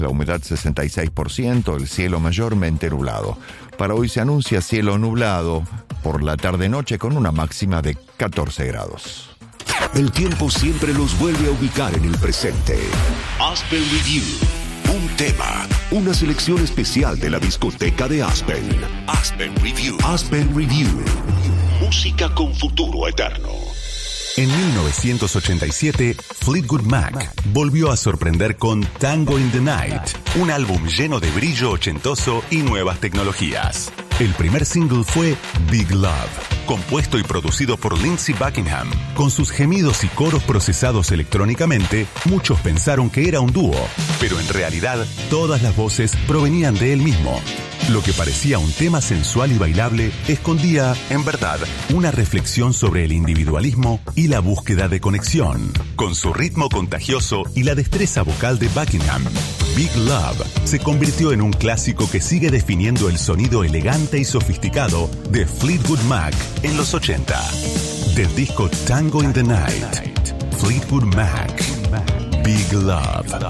La humedad 66%, el cielo mayormente nublado. Para hoy se anuncia cielo nublado por la tarde-noche con una máxima de 14 grados. El tiempo siempre los vuelve a ubicar en el presente. Aspen Review. Un tema, una selección especial de la discoteca de Aspen. Aspen Review. Aspen Review. Música con futuro eterno. En 1987, Fleetwood Mac volvió a sorprender con Tango in the Night, un álbum lleno de brillo ochentoso y nuevas tecnologías. El primer single fue Big Love, compuesto y producido por Lindsey Buckingham. Con sus gemidos y coros procesados electrónicamente, muchos pensaron que era un dúo, pero en realidad todas las voces provenían de él mismo. Lo que parecía un tema sensual y bailable escondía, en verdad, una reflexión sobre el individualismo y la búsqueda de conexión. Con su ritmo contagioso y la destreza vocal de Buckingham, Big Love se convirtió en un clásico que sigue definiendo el sonido elegante y sofisticado de Fleetwood Mac en los 80. Del disco Tango in the Night, Fleetwood Mac, Big Love.